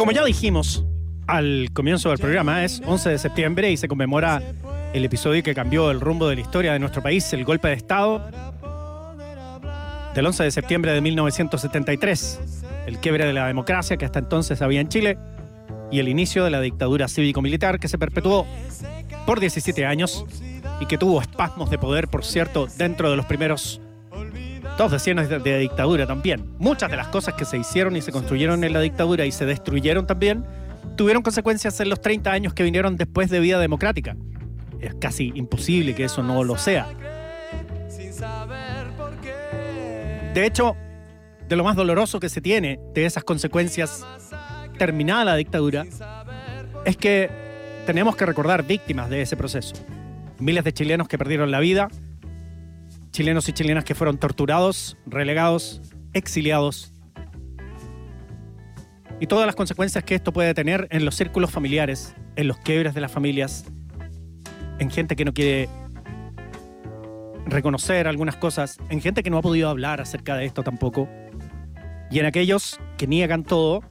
Como ya dijimos al comienzo del programa, es 11 de septiembre y se conmemora el episodio que cambió el rumbo de la historia de nuestro país, el golpe de Estado del 11 de septiembre de 1973, el quiebre de la democracia que hasta entonces había en Chile y el inicio de la dictadura cívico-militar que se perpetuó por 17 años y que tuvo espasmos de poder, por cierto, dentro de los primeros 2 decenios de dictadura también. Muchas de las cosas que se hicieron y se construyeron en la dictadura y se destruyeron también tuvieron consecuencias en los 30 años que vinieron después de vida democrática. Es casi imposible que eso no lo sea. De hecho, de lo más doloroso que se tiene de esas consecuencias terminada la dictadura es que tenemos que recordar víctimas de ese proceso. Miles de chilenos que perdieron la vida, chilenos y chilenas que fueron torturados, relegados, exiliados, y todas las consecuencias que esto puede tener en los círculos familiares, en los quiebres de las familias, en gente que no quiere reconocer algunas cosas, en gente que no ha podido hablar acerca de esto tampoco, y en aquellos que niegan todo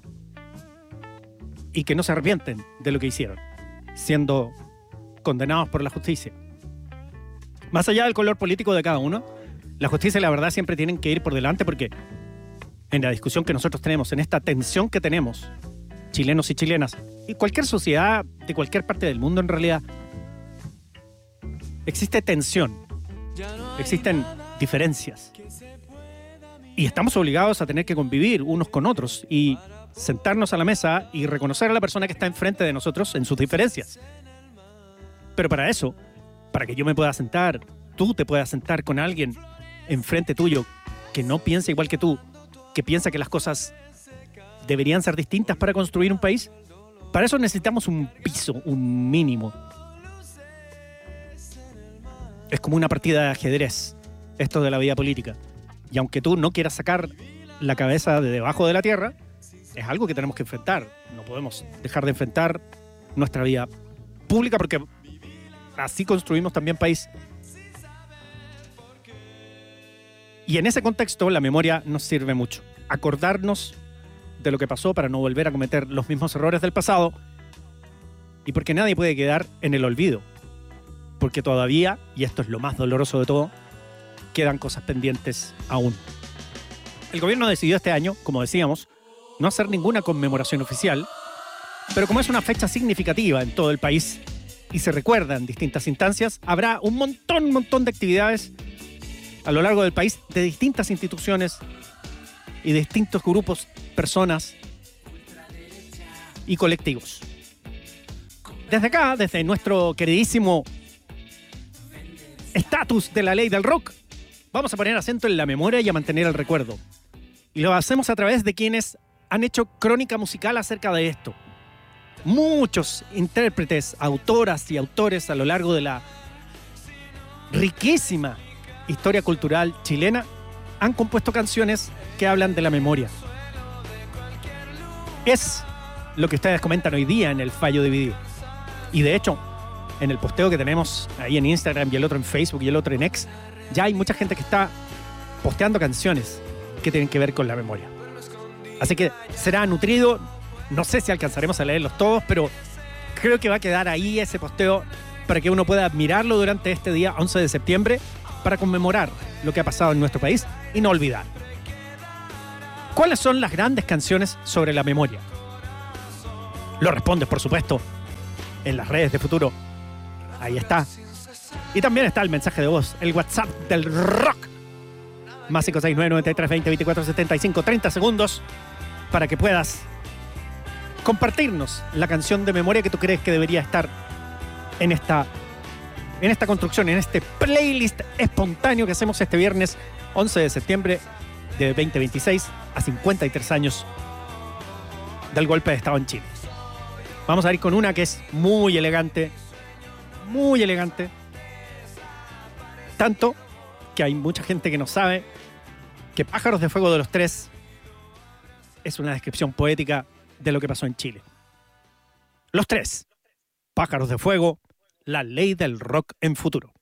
y que no se arrepienten de lo que hicieron, siendo condenados por la justicia. Más allá del color político de cada uno, la justicia y la verdad siempre tienen que ir por delante, porque en la discusión que nosotros tenemos, en esta tensión que tenemos, chilenos y chilenas, y cualquier sociedad de cualquier parte del mundo en realidad, existe tensión, existen diferencias. Y estamos obligados a tener que convivir unos con otros y sentarnos a la mesa y reconocer a la persona que está enfrente de nosotros en sus diferencias. Pero para eso, para que yo me pueda sentar, tú te puedas sentar con alguien enfrente tuyo que no piensa igual que tú, que piensa que las cosas deberían ser distintas para construir un país, para eso necesitamos un piso, un mínimo. Es como una partida de ajedrez, esto de la vida política. Y aunque tú no quieras sacar la cabeza de debajo de la tierra, es algo que tenemos que enfrentar. No podemos dejar de enfrentar nuestra vida pública porque así construimos también país. Y en ese contexto la memoria nos sirve mucho. Acordarnos de lo que pasó para no volver a cometer los mismos errores del pasado, y porque nadie puede quedar en el olvido. Porque todavía, y esto es lo más doloroso de todo, quedan cosas pendientes aún. El gobierno decidió este año, como decíamos, no hacer ninguna conmemoración oficial, pero como es una fecha significativa en todo el país y se recuerda en distintas instancias, habrá un montón de actividades a lo largo del país de distintas instituciones y distintos grupos, personas y colectivos. Desde acá, desde nuestro queridísimo estatus de la ley del rock, vamos a poner acento en la memoria y a mantener el recuerdo. Y lo hacemos a través de quienes han hecho crónica musical acerca de esto. Muchos intérpretes, autoras y autores a lo largo de la riquísima historia cultural chilena han compuesto canciones que hablan de la memoria. Es lo que ustedes comentan hoy día en el Fallo Dividido. Y de hecho, en el posteo que tenemos ahí en Instagram y el otro en Facebook y el otro en X, ya hay mucha gente que está posteando canciones que tienen que ver con la memoria. Así que será nutrido. No sé si alcanzaremos a leerlos todos, pero creo que va a quedar ahí ese posteo para que uno pueda admirarlo durante este día 11 de septiembre para conmemorar lo que ha pasado en nuestro país y no olvidar. ¿Cuáles son las grandes canciones sobre la memoria? Lo respondes, por supuesto, en las redes de Futuro. Ahí está. Y también está el mensaje de voz, el WhatsApp del rock. Más 569-9320-2475, 30 segundos para que puedas compartirnos la canción de memoria que tú crees que debería estar en esta construcción, en este playlist espontáneo que hacemos este viernes 11 de septiembre de 2026, a 53 años del golpe de Estado en Chile. Vamos a ir con una que es muy elegante, tanto que hay mucha gente que no sabe que Pájaros de Fuego de Los Tres es una descripción poética de lo que pasó en Chile. Los Tres, Pájaros de Fuego, la ley del rock en Futuro.